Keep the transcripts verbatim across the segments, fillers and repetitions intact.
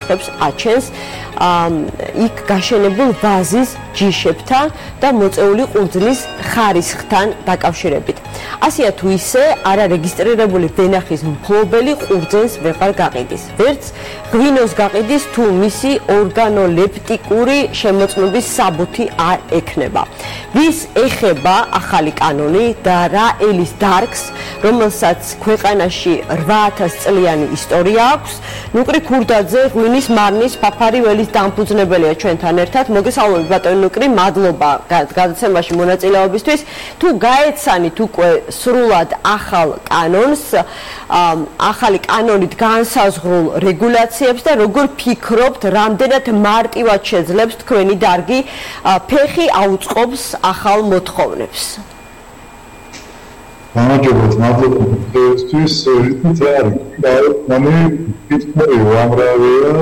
კუთხეებს აჩენს იქ გაშენებულ ვაზის ჯიშებთან და მოწეული ყურძნის ხარისხთან დაკავშირებით. ასეა თუ ისე არარეგისტრირებული ვენახის მფლობელი ყურძენს ვეღარ გაყიდის. ვერც ღვინოს გაყიდის თუ მისი ორგანოლეპტიკური შემოწმების საბუთი არ ექნება. ვის ეხება ახალი კანონი და რა ელის დარგს, რომელსაც ქვეყანაში რვა ათას წლიანი ისტორია აქვს, ნუკრი ქურდაძე ღვინის მარნის ფაფარი ველის დამფუძნებელია ჩვენთან ერთად. მოგესალმებით ბატონო ნუკრი, მადლობა გადაცემაში მონაწილეობისთვის. თუ გაეცანით უკვე სრულად ახალ კანონს, ახალი კანონით განსაზღვრულ რეგულაციებს და როგორ ფიქრობთ, რამდენად მარტივად შეძლებს თქვენი დარგი ფეხი აუწყობს ახალ მოთხოვნებს? გამარჯობათ, მადლობა დღესთვის. ითით რა არის? მე ვიტყვი უამრავია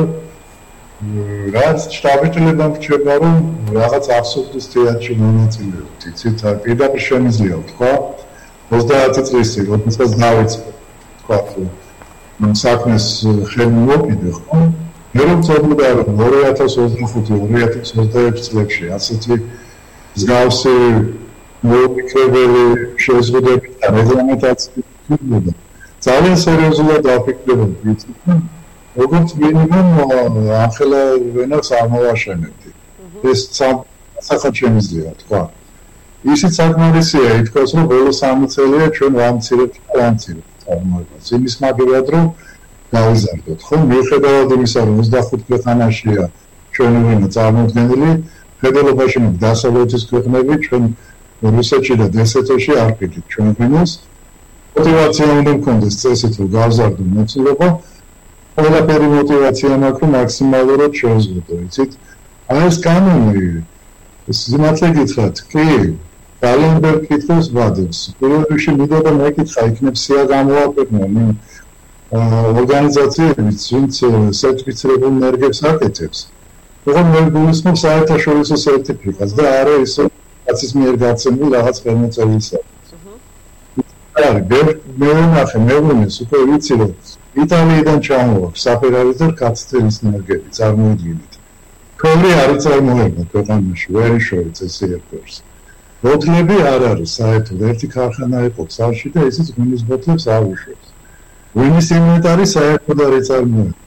რაც შტაბიჭლება მრჩება რომ რაღაც აბსურდის თეატრში მონაწილეობთ. იცით, პირდაპირ შემიძლია თქვა ოცდაათი წლის წინ, როდესაც დავიწყე თქვა რომ საქმეს ხელი მოვკიდე, ხო? მე რომ წოდოდა რომ ორი ათას ოცდახუთი ორი ათას ოცდაექვსი წლებში ასეთი მსგავსი მოვიქრებელი შეზღუდვები და რეგლამენტაცია ჰქონდა. ძალიან სერიოზულად დაფიქრებოდი, იცით, როგორც მინიმუმ ახლა ვენას ამოვაშენებდი. ეს სახად შემიძლია თქვა. ისიც საკმარისია ითქვას, რომ ბოლო სამი წელია ჩვენ ვამცირებთ და ვამცირებთ წარმოებას. იმის მაგერად რომ გავიზარდოთ, ხო? მიუხედავად იმისა, რომ ოცდახუთ ქვეყანაშია ჩვენი ვენა წარმოდგენილი, ფედერალობაში მოდი დასავლეთის ქვეყნები ჩვენ რუსეთში და დსთ-ში არ ყიდით ჩვენ ვენას. მოტივაცია უნდა მქონდეს წესით, რომ გავზარდო მოცულობა. ყველაფერი მოტივაცია მაქვს, რომ მაქსიმალურად შევზღუდო, იცით? აი ეს კანონი, სიმართლე გითხრათ, კი, ძალიან ბევრ კითხვას ვადებს. პირველ რიგში მინდოდა მეკითხა, იქნებ სია გამოაქვეყნა იმ ორგანიზაციებიც, ვინც სერტიფიცირებულ ენერგიებს აკეთებს. ოღონდ მე გულისხმობ საერთაშორისო სერტიფიკატს და არა ისო კაცის მიერ გაცემულ რაღაც ხელმოწერილს. არის, მე ვნახე, მე ვნეს, უკვე ვიცი რომ იტალიიდან ჩამოვაქვს საფერარის და კაცთელის ენერგიები წარმოიდგინეთ. ქორი არ იწარმოება ქვეყანაში, ვერ იშოვებს ეს ერთერს. ბოთლები არ არის საერთოდ, ერთი ქარხანა იყო ცარში და ისიც ღვინის ბოთლებს არ უშევს. ღვინის ინვენტარი საერთოდ არ იწარმოება.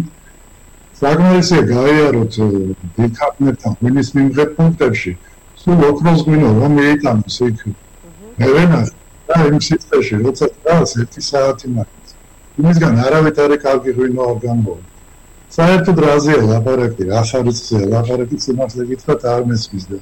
საკმარისია გაიაროთ დიდ ქარხნებთან ღვინის მიმღებ პუნქტებში, სულ ოქროს ღვინო რომ მიიტანოს იქ. მე ვენახე და იმ სიტყვაში, როცა დგას ერთი საათი მაქვს. იმისგან არავითარი კარგი ღვინო არ გამოვა. საერთოდ რაზეა ლაპარაკი, რა ხარისხია ლაპარაკი, სიმართლე გითხრათ არ მესმის და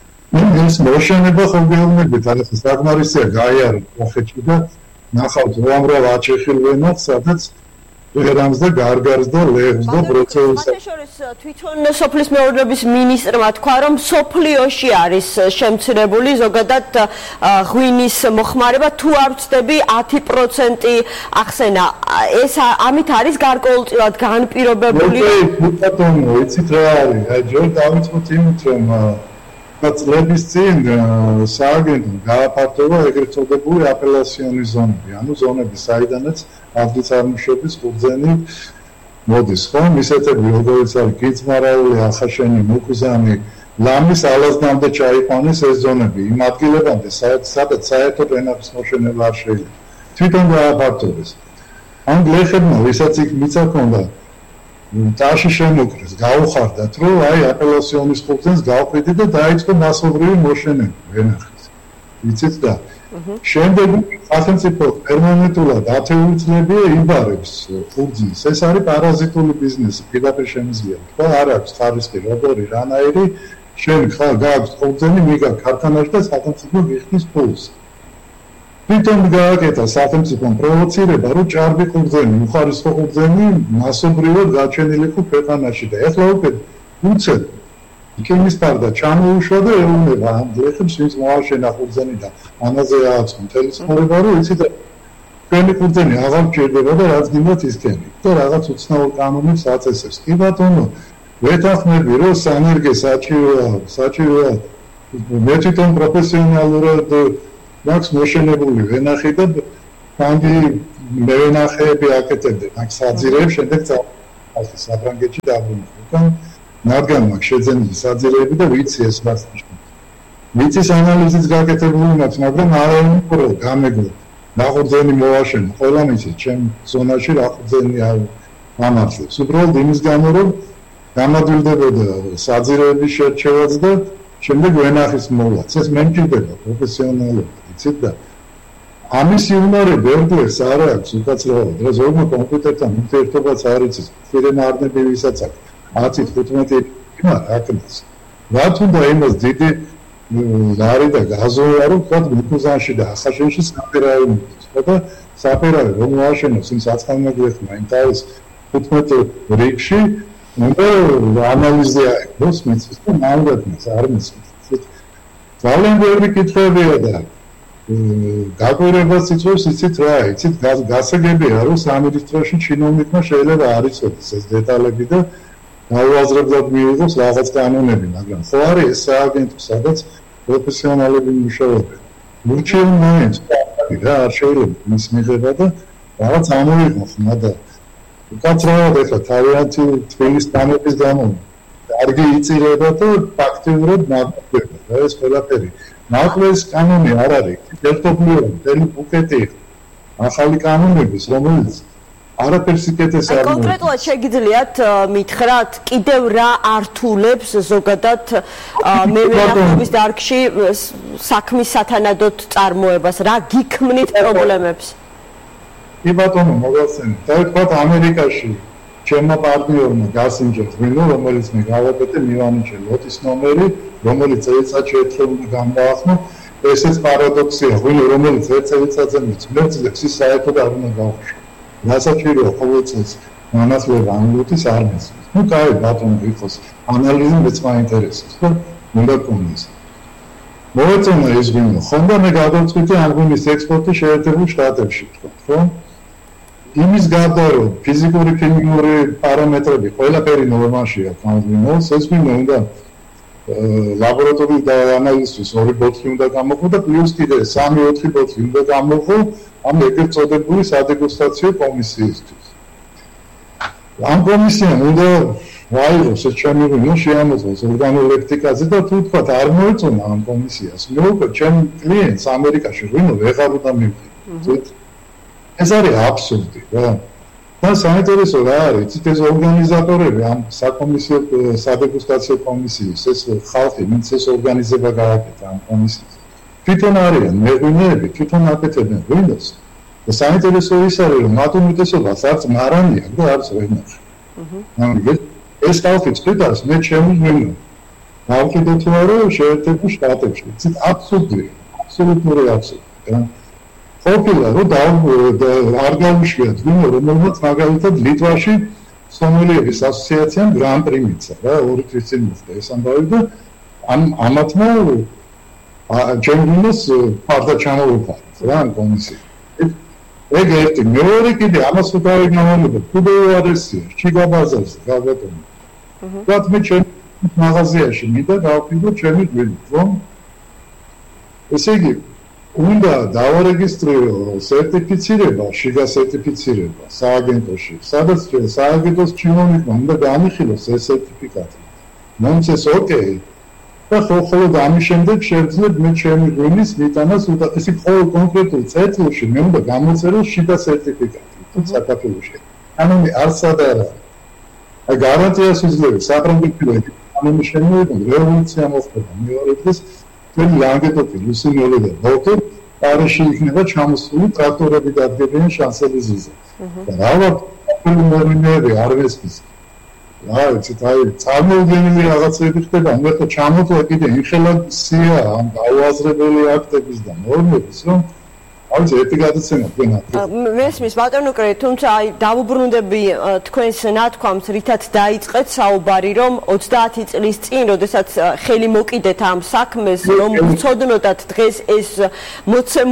ეს მოშენება ხო გეუბნებით, არა საკმარისია გაიაროთ კახეთში და ნახავთ უამრავ აჩეხილ ვენას, სადაც ვერამს და გარგარს და ლეღს და ბროცელს. შორის თვითონ სოფლის მეურნეობის მინისტრმა თქვა, რომ სოფლიოში არის შემცირებული ზოგადად ღვინის მოხმარება, თუ არ ვცდები ათი პროცენტი ახსენა. ეს ამით არის გარკვეულწილად განპირობებული. ბატონო, იცით რა არის? აი ჯერ დავიწყოთ იმით, რომ წლების წინ სააგენტომ გააფართოვა ეგრეთ წოდებული აპელაციონი ზონები, ანუ ზონები, საიდანაც ავდის წარმოშობის ყურძენი მოდის, ხო? მისეთები როგორიც არის გიწმარაული, ახაშენი, მუქუზანი, ლამის ალაზნამდე ჩაიყვანეს ეს ზონები, იმ ადგილებამდე, სადაც საერთოდ ვენახის მოშენება არ შეიძლება. თვითონ გააფართოვეს. ან გლეხებმა, ვისაც იქ მიწა ჰქონდა, ტაში შემოკრეს, გაუხარდათ, რომ აი აპელაციონის ყურძენს გავყიდით და დაიწყო მასობრივი მოშენება ვენახის. იცით და შემდეგ სახელმწიფო პერმანენტულად ათეული წლებია იბარებს ყურძნის. ეს არის პარაზიტული ბიზნესი, პირდაპირ შემიძლია თქვა, არ აქვს ხარისხი, როგორი, რანაირი, შენ ხარ გააქვს ყურძენი, მიგა ქარხანაში და სახელმწიფო გიხდის ფულს. თვითონ გააკეთა სახელმწიფომ პროვოცირება, რომ ჭარბი ყურძენი, უხარისხო ყურძენი მასობრივად გაჩენილიყო ქვეყანაში და ეხლა უკვე უცებ იქენის პარდა ჩამოუშვა და ეუბნება ამ გლეხებს, ვინც მოაშენა ყურძენი და ამაზე ააწყო მთელი ცხოვრება, რომ იცით თქვენი ყურძენი აღარ გჭირდება და რაც გინდათ ისქენი და რაღაც უცნაურ კანონებს აწესებს. კი ბატონო, ვეთანხმები, რომ სანერგე საჭიროა, საჭიროა მე თვითონ პროფესიონალურად მაქვს მოშენებული ვენახი და ბანდი მევენახეები აკეთებდნენ, აქ საძირეებს, შემდეგ ასე საფრანგეთში დაბრუნდა. უკან რადგან მაქვს შეძენილი საძირეები და ვიცი ეს რაც ნიშნავს. ვიცის ანალიზიც გაკეთებული მაქვს, მაგრამ არ ამიფრო გამეგო. ნახორძენი მოაშენე, ყველა მიცით, ჩემ ზონაში ნახორძენი არ ამართლებს. უბრალოდ იმის გამო, რომ გამადვილდებოდა საძირეების შერჩევაც და შემდეგ ვენახის მოვლაც. ეს მე მჭირდება პროფესიონალურად, იცით და ამის იუნარები ერთგვარს არ აქვს უკაცრავად, რა ზოგმა კომპიუტერთან ურთიერთობაც არ იცის, ფირემარნები ვისაც აქვს ათი ხუთმეტი აკნას. რაც უნდა იმას დიდი ლარი და გაზოლა რომ თქვა მიკუზანში და ახაშენში საფერავი მოხდა და საფერავი რომ მოაშენოს იმ საწყალმაგლეხმა იმ თავის ხუთმეტი რიგში უნდა ანალიზი აიღოს მიწის და ნამდვილად არ მისცეს. ძალიან ბევრი კითხვებია და გაგვირებას იწვევს იცით რა, იცით გასაგებია რომ სამინისტროში ჩინოვნიკმა შეიძლება არ იცოდეს ეს დეტალები და გაუაზრებლად მიიღოს რაღაც კანონები, მაგრამ ხო არის ეს სააგენტო, სადაც პროფესიონალები მუშაობენ. მურჩეულ მაინც რა არ შეიძლება მის მიღება და რაღაც ამოიღოს, მაგრამ უკაცრავად ეხლა თავიანთი თბილის ტანების გამო კარგი იწირება და ფაქტიურად ნაკლებია და ეს ყველაფერი. ნაკლის კანონი არ არის, ერთობლივი, მთელი ბუკეტი ახალი კანონების, რომელიც არაფერს იკეთეს არ მოიწონს. კონკრეტულად შეგიძლიათ მითხრათ, კიდევ რა ართულებს ზოგადად მევენახეობის დარგში საქმის სათანადოდ წარმოებას, რა გიქმნით პრობლემებს? კი ბატონო, მოგახსენეთ, დავთქვათ ამერიკაში ჩემმა პარტნიორმა გასინჯა ღვინო, რომელიც მე გავაკეთე მივანიჭე ლოტის ნომერი, რომელიც წელიწადში ერთხელ უნდა გამოახმო. ესეც პარადოქსია, ღვინო, რომელიც ერთ წელიწადზე მეცნიერებს ის საერთოდ არ უნდა გავხშო. გასაჭიროა ყოველ წელს მონაცვლეობა ამილუტის არ მესმის. ნუ კაი ბატონო იყოს ანალიზი მეც მაინტერესებს და უნდა გქონდეს. მოეწონა ეს ღვინო, ხონდა მე გადავწყვიტე ამ ღვინის ექსპორტი შეერთებულ შტატებში, ხო? იმის გარდა რომ ფიზიკური ქიმიური პარამეტრები ყველაფერი ნორმალშია ამ ღვინოს, ეს ღვინო უნდა ლაბორატორიის ანალიზის ორი ბოთლი უნდა გამოყო და პლუს კიდე სამი ოთხი ბოთლი უნდა გამოყო ამ ეგრეთ წოდებული სადეგუსტაციო კომისიისთვის. ამ კომისიამ უნდა ვაიღოს ეს ჩემი ღვინო შეამოწმოს ორგანოლექტიკაზე და თუ თქვა არ მოეწონა ამ კომისიას, მე უკვე ჩემ კლიენტს ამერიკაში ღვინო ვეღარ უნდა მივდივარ. ეს არის აბსურდი რა. და საინტერესო რა არის, იცით ეს ორგანიზატორები ამ საკომისიო სადეგუსტაციო კომისიის, ეს ხალხი, ვინც ეს ორგანიზება გააკეთა ამ კომისიას. თვითონ არიან მეღვინეები, თვითონ აკეთებენ ღვინოს. და საინტერესო ის არის, რომ მათ უმეტესობას არც მარანი აქვს და არც ვენახი. ამიტომ ეს ხალხი წვითას მე ჩემი ღვინო. გავყიდოთ თუ არა შეერთებულ შტატებში. იცით აბსურდია, აბსოლუტური აბსურდი რა. ყოფილა რომ არ გავუშვიათ ღვინო, რომელმაც მაგალითად ლიტვაში სომელიების ასოციაციამ გრან-პრი მიცა რა, ორი თვის წინ მოხდა ეს ამბავი და ამ ამათმა ჩემ ღვინოს ფარდა ჩამოუფარეს რა ამ კომისიამ. ეგ ერთი, მეორე კიდე ამას უკავი გამოვიდა, კიდევ ადრესია, შიგა ბაზარზე გავაკეთე. რაც მე ჩემ მაღაზიაში მინდა გავყიდო ჩემი ღვინო, რომ ესე იგი უნდა დავარეგისტრირო სერტიფიცირება, შიგა სერტიფიცირება სააგენტოში, სადაც სააგენტოს ჩინოვნიკმა უნდა განიხილოს ეს სერტიფიკატი. მომცეს ოკეი. და ხოლმე ამის შემდეგ შევძლებ მე ჩემი ღვინის მიტანას უნდა ესე ყოველ კონკრეტულ წელში მე უნდა გამოწეროს შიგა სერტიფიკატი თუ საქართველოში. ანუ არც ადარა. აი გარანტიას უძლებს საფრანგეთში ამის შემდეგ რევოლუცია მოხდება მეორე დღეს თემი ლანგედოკი, ლუსინიოლი და ბოლტი პარიზში იქნება ჩამოსული ტრაქტორები დადგებიან შანსელიზეზე. და რაღაც პრობლემები არ ვესმის. რა ვიცით, აი წარმოუდგენელი რაღაცები ხდება, უმეტო ჩამოთვლა კიდე იხელად სია ამ გაუაზრებელი აქტების და ნორმების, რომ აი ერთი გადაცემა თქვენ აქ. მესმის ბატონო კრე, თუმცა აი დავუბრუნდები თქვენს ნათქვამს, რითაც დაიწყეთ საუბარი, რომ ოცდაათი წლის წინ, როდესაც ხელი მოკიდეთ ამ საქმეს, რომ ვცოდნოდათ დღეს ეს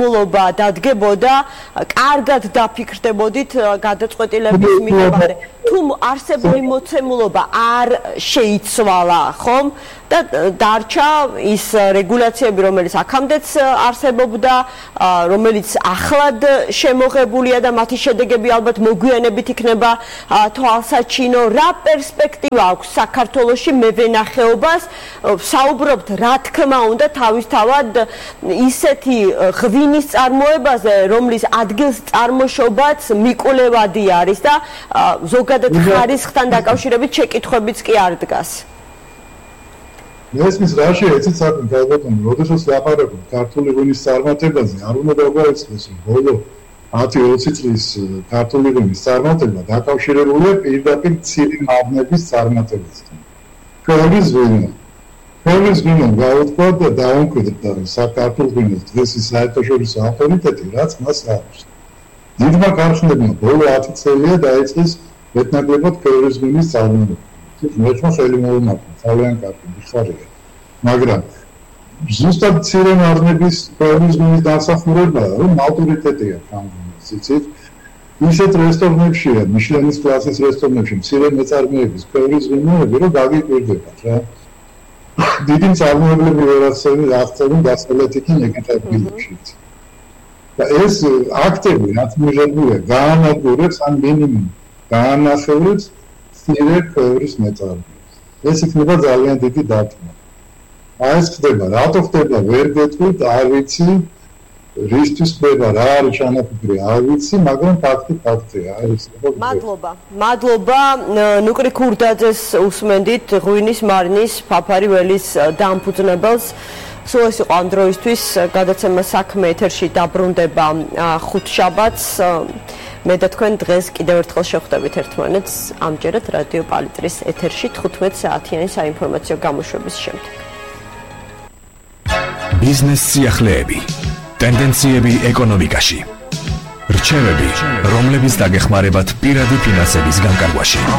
მოცემულობა დადგებოდა, კარგად დაფიქრდებოდით გადაწყვეტილების მიღებაზე. თუ არსებული მოცემულობა არ შეიცვალა, ხომ? და დარჩა ის რეგულაციები, რომელიც აქამდეც არსებობდა, რომელიც ახლად შემოღებულია და მათი შედეგები ალბათ მოგვიანებით იქნება თვალსაჩინო. რა პერსპექტივა აქვს საქართველოში მევენახეობას? საუბრობთ, რა თქმა უნდა, თავისთავად ისეთი ღვინის წარმოებაზე, რომლის ადგილს წარმოშობაც მიკვლევადი არის და ზოგადად ხარისხთან დაკავშირებით შეკითხვებიც კი არ დგას. მესმის რაში ეცით საქმე გადაგონო, როდესაც ლაპარაკობთ ქართული ღვინის წარმატებაზე, არ უნდა დაგვაეცეს, რომ ბოლო ათი ოცი წლის ქართული ღვინის წარმატება დაკავშირებულია პირდაპირ მცირე მარნების წარმატებასთან. ქვეყნის ღვინო, ქვეყნის ღვინო გაუთხოთ და დაუმკვიდრდა საქართველოს ღვინოს დღეს ის საერთაშორისო ავტორიტეტი, რაც მას აქვს. დიდმა ქარხნებმა ბოლო ათი წელია დაიწყეს მეტნაკლებად ქვეყნის ღვინის წარმოება. მეცმა ხელი მოუმართლა, ძალიან კარგი ხარია. მაგრამ ზუსტად მცირე მარნების ქვეყნის ღვინის დასახურება, რომ ავტორიტეტი აქვს ამ ღვინოს, იცით? ისეთ რესტორნებშია, მიშლენის კლასის რესტორნებში მცირე მეწარმეების ქვეყნის ღვინოები, რომ გაგიკვირდებათ რა. დიდი მწარმოებლები ვერასწორი აღწერენ დასავლეთიდან ეკეთებინებში. და ეს აქტები, რაც მიღებულია, გაანადგურებს ან მინიმუმ გაანახევრებს მცირე ქვეყნის მეწარმეებს. ეს იქნება ძალიან დიდი დარტყმა. აი ეს ხდება, რატო ხდება, ვერ გეტყვით, არ ვიცი, რისთვის ხდება, რა არის ჩანაფიქრი, არ ვიცი, მაგრამ ფაქტი ფაქტია. აი ეს ხდება. მადლობა. მადლობა ნუკრი ქურდაძეს უსმენდით ღვინის მარნის ფაფარი ველის დამფუძნებელს. სულ ეს იყო ამ დროისთვის გადაცემა საქმე ეთერში დაბრუნდება ხუთშაბათს. მე და თქვენ დღეს კიდევ ერთხელ შევხვდებით ერთმანეთს ამჯერად რადიო პალიტრის ეთერში თხუთმეტ საათიანი საინფორმაციო გამოშვების შემდეგ. ბიზნეს სიახლეები, ტენდენციები ეკონომიკაში, რჩევები, რომლებიც დაგეხმარებათ პირადი ფინანსების განკარგვაში.